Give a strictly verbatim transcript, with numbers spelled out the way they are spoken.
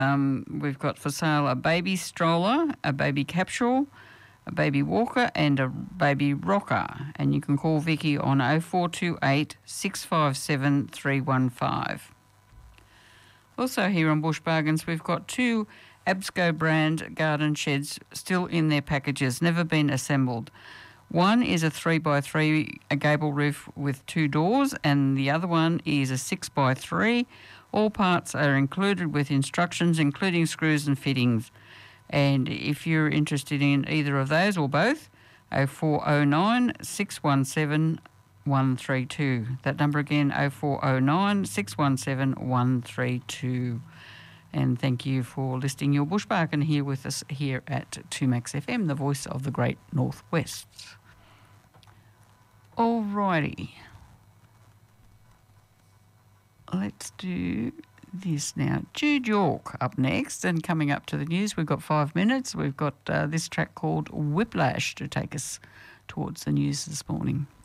Um, we've got for sale a baby stroller, a baby capsule, a baby walker and a baby rocker. And you can call Vicky on oh four two eight, six five seven, three one five. Also here on Bush Bargains, we've got two Absco brand garden sheds still in their packages, never been assembled. One is a three by three a gable roof with two doors, and the other one is a six by three. All parts are included with instructions, including screws and fittings. And if you're interested in either of those or both, oh four oh nine, six one seven, one three two. That number again, oh four oh nine, six one seven, one three two. And thank you for listing your bush bargain here with us here at two Max F M, the voice of the Great Northwest. Alrighty. Let's do this now. Jude York up next, and coming up to the news, we've got five minutes. We've got uh, this track called Whiplash to take us towards the news this morning.